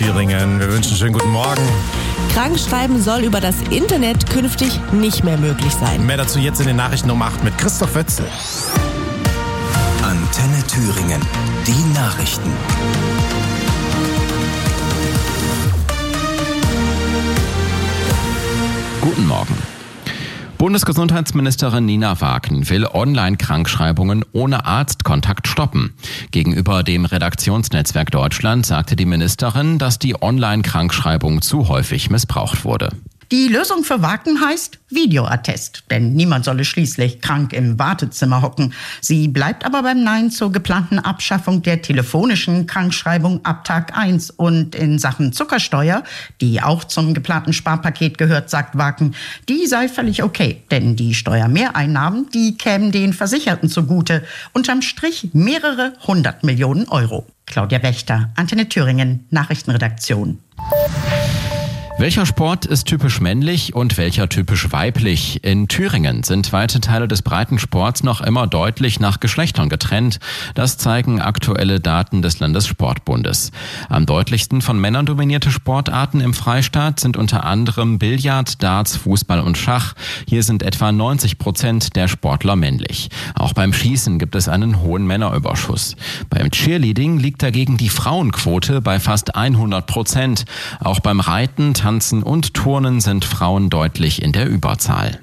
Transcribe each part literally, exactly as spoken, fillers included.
Thüringen. Wir wünschen schönen guten Morgen. Krankschreiben soll über das Internet künftig nicht mehr möglich sein. Mehr dazu jetzt in den Nachrichten um acht mit Christoph Wötzel. Antenne Thüringen, die Nachrichten. Guten Morgen. Bundesgesundheitsministerin Nina Wagen will Online-Krankschreibungen ohne Arztkontakt stoppen. Gegenüber dem Redaktionsnetzwerk Deutschland sagte die Ministerin, dass die Online-Krankschreibung zu häufig missbraucht wurde. Die Lösung für Wagen heißt Videoattest, denn niemand solle schließlich krank im Wartezimmer hocken. Sie bleibt aber beim Nein zur geplanten Abschaffung der telefonischen Krankschreibung ab Tag eins. Und in Sachen Zuckersteuer, die auch zum geplanten Sparpaket gehört, sagt Wagen, die sei völlig okay, denn die Steuermehreinnahmen, die kämen den Versicherten zugute. Unterm Strich mehrere hundert Millionen Euro. Claudia Wächter, Antenne Thüringen, Nachrichtenredaktion. Welcher Sport ist typisch männlich und welcher typisch weiblich? In Thüringen sind weite Teile des Breitensports noch immer deutlich nach Geschlechtern getrennt. Das zeigen aktuelle Daten des Landessportbundes. Am deutlichsten von Männern dominierte Sportarten im Freistaat sind unter anderem Billard, Darts, Fußball und Schach. Hier sind etwa neunzig Prozent der Sportler männlich. Auch beim Schießen gibt es einen hohen Männerüberschuss. Beim Cheerleading liegt dagegen die Frauenquote bei fast hundert Prozent. Auch beim Reiten, Tanzen und Turnen sind Frauen deutlich in der Überzahl.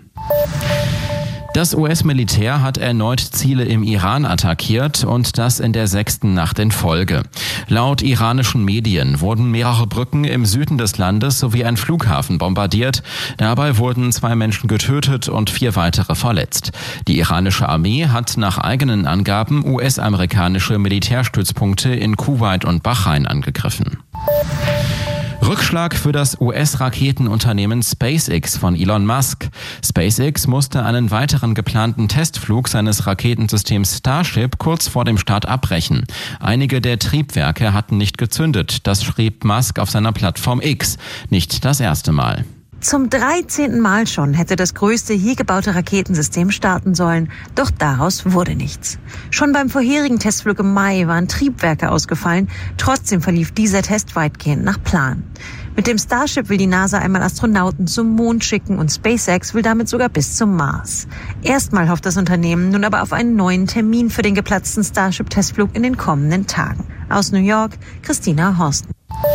Das U S-Militär hat erneut Ziele im Iran attackiert und das in der sechsten Nacht in Folge. Laut iranischen Medien wurden mehrere Brücken im Süden des Landes sowie ein Flughafen bombardiert. Dabei wurden zwei Menschen getötet und vier weitere verletzt. Die iranische Armee hat nach eigenen Angaben U S-amerikanische Militärstützpunkte in Kuwait und Bahrain angegriffen. Rückschlag für das U S-Raketenunternehmen SpaceX von Elon Musk. SpaceX musste einen weiteren geplanten Testflug seines Raketensystems Starship kurz vor dem Start abbrechen. Einige der Triebwerke hatten nicht gezündet. Das schrieb Musk auf seiner Plattform X. Nicht das erste Mal. Zum dreizehnten Mal schon hätte das größte je gebaute Raketensystem starten sollen, doch daraus wurde nichts. Schon beim vorherigen Testflug im Mai waren Triebwerke ausgefallen, trotzdem verlief dieser Test weitgehend nach Plan. Mit dem Starship will die NASA einmal Astronauten zum Mond schicken und SpaceX will damit sogar bis zum Mars. Erstmal hofft das Unternehmen nun aber auf einen neuen Termin für den geplatzten Starship-Testflug in den kommenden Tagen. Aus New York, Christina Horsten.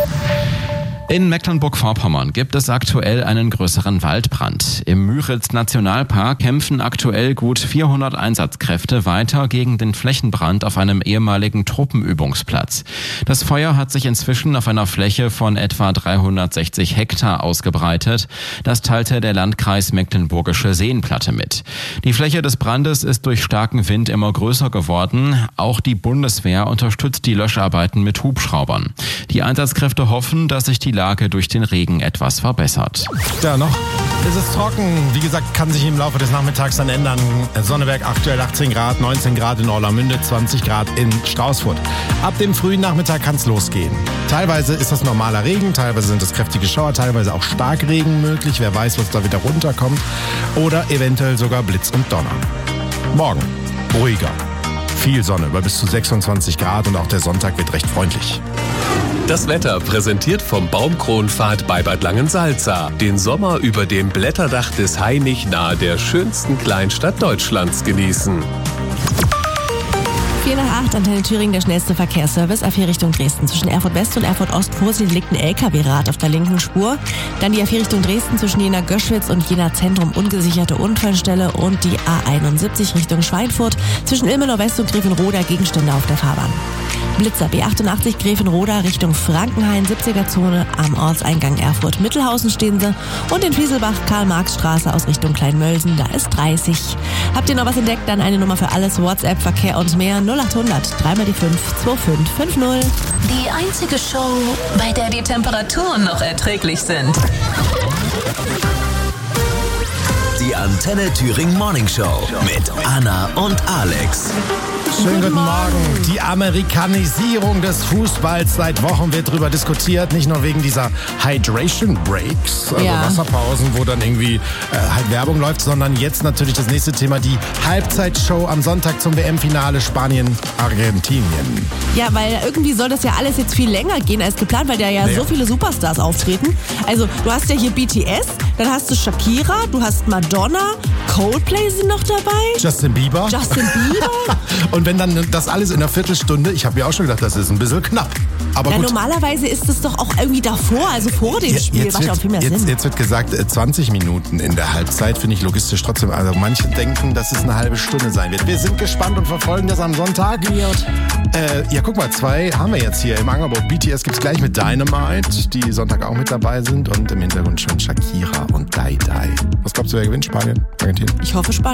In Mecklenburg-Vorpommern gibt es aktuell einen größeren Waldbrand. Im Müritz-Nationalpark kämpfen aktuell gut vierhundert Einsatzkräfte weiter gegen den Flächenbrand auf einem ehemaligen Truppenübungsplatz. Das Feuer hat sich inzwischen auf einer Fläche von etwa dreihundertsechzig Hektar ausgebreitet. Das teilte der Landkreis Mecklenburgische Seenplatte mit. Die Fläche des Brandes ist durch starken Wind immer größer geworden. Auch die Bundeswehr unterstützt die Löscharbeiten mit Hubschraubern. Die Einsatzkräfte hoffen, dass sich die Lage durch den Regen etwas verbessert. Ja, noch ist es trocken. Wie gesagt, kann sich im Laufe des Nachmittags dann ändern. Sonneberg aktuell achtzehn Grad, neunzehn Grad in Orlamünde, zwanzig Grad in Straußfurt. Ab dem frühen Nachmittag kann es losgehen. Teilweise ist das normaler Regen, teilweise sind es kräftige Schauer, teilweise auch Starkregen möglich. Wer weiß, was da wieder runterkommt. Oder eventuell sogar Blitz und Donner. Morgen ruhiger. Viel Sonne bei bis zu sechsundzwanzig Grad und auch der Sonntag wird recht freundlich. Das Wetter präsentiert vom Baumkronpfad bei Bad Langensalza. Den Sommer über dem Blätterdach des Hainich nahe der schönsten Kleinstadt Deutschlands genießen. vier nach acht, Antenne Thüringen, der schnellste Verkehrsservice. A vier Richtung Dresden. Zwischen Erfurt West und Erfurt Ost Vorsicht liegt ein L K W-Rad auf der linken Spur. Dann die A vier Richtung Dresden zwischen Jena Göschwitz und Jena Zentrum ungesicherte Unfallstelle. Und die A einundsiebzig Richtung Schweinfurt zwischen Ilmenau West und Grevenroda Gegenstände auf der Fahrbahn. Blitzer B achtundachtzig Grevenroda Richtung Frankenhain, siebziger Zone am Ortseingang Erfurt Mittelhausen stehen sie. Und in Fieselbach Karl-Marx-Straße aus Richtung Kleinmölsen, da ist dreißig. Habt ihr noch was entdeckt? Dann eine Nummer für alles, WhatsApp, Verkehr und mehr null achthundert drei mal die fünf zwei fünf fünf null. Die einzige Show, bei der die Temperaturen noch erträglich sind. Die Antenne Thüringen Morning Show mit Anna und Alex. Schönen guten Morgen. Die Amerikanisierung des Fußballs. Seit Wochen wird darüber diskutiert. Nicht nur wegen dieser Hydration Breaks, also Ja. Wasserpausen, wo dann irgendwie äh, halt Werbung läuft, sondern jetzt natürlich das nächste Thema, die Halbzeitshow am Sonntag zum W M-Finale Spanien-Argentinien. Ja, weil irgendwie soll das ja alles jetzt viel länger gehen als geplant, weil da ja, Ja. so viele Superstars auftreten. Also du hast ja hier B T S, dann hast du Shakira, du hast Madonna, Coldplay sind noch dabei. Justin Bieber. Justin Bieber. Und wenn dann das alles in einer Viertelstunde, ich habe mir auch schon gedacht, das ist ein bisschen knapp. Aber Ja, gut. normalerweise ist es doch auch irgendwie davor, also vor dem Jetzt, Spiel. jetzt, Macht ja auch viel mehr wird, jetzt, Sinn. jetzt wird gesagt, äh, zwanzig Minuten in der Halbzeit, finde ich logistisch trotzdem. Also manche denken, dass es eine halbe Stunde sein wird. Wir sind gespannt und verfolgen das am Sonntag. Äh, ja, guck mal, zwei haben wir jetzt hier im Angebot. B T S gibt's gleich mit Dynamite, die Sonntag auch mit dabei sind. Und im Hintergrund schon Shakira und Dai Dai. Was glaubst du, wer gewinnt? Spanien? Argentinien? Ich hoffe Spanien.